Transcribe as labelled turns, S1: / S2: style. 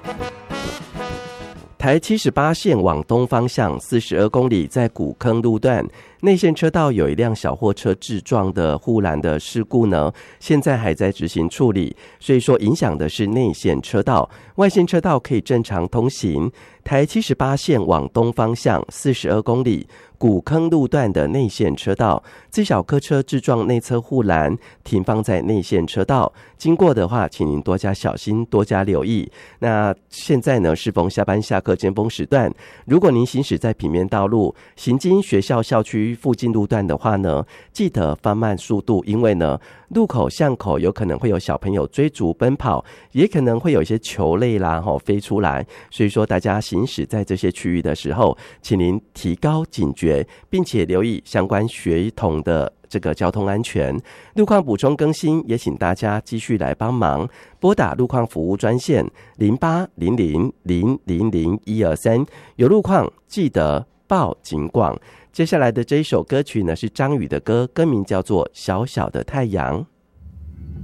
S1: 台78线往东方向42公里，在古坑路段内线车道有一辆小货车致撞的护栏的事故呢，现在还在执行处理，所以说影响的是内线车道，外线车道可以正常通行。台78线往东方向42公里，古坑路段的内线车道，自小客车致撞内侧护栏，停放在内线车道，经过的话，请您多加小心，多加留意。那现在呢，适逢下班下课尖峰时段，如果您行驶在平面道路，行经学校校区附近路段的话呢，记得放慢速度，因为呢，路口巷口有可能会有小朋友追逐奔跑，也可能会有一些球类啦飞出来，所以说大家行驶在这些区域的时候，请您提高警觉，并且留意相关学童的这个交通安全。路况补充更新，也请大家继续来帮忙，拨打路况服务专线0800000123，有路况记得报警广。接下来的这一首歌曲呢，是张宇的歌，歌名叫做《小小的太阳》。